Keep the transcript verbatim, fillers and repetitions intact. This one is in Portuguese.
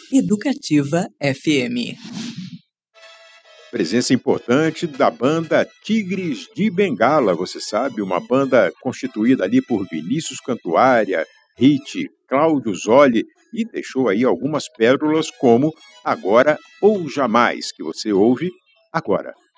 Educativa F M. Presença importante da banda Tigres de Bengala, você sabe, uma banda constituída ali por Vinícius Cantuária, Rit, Cláudio Zoli, e deixou aí algumas pérolas como Agora ou Jamais, que você ouve agora.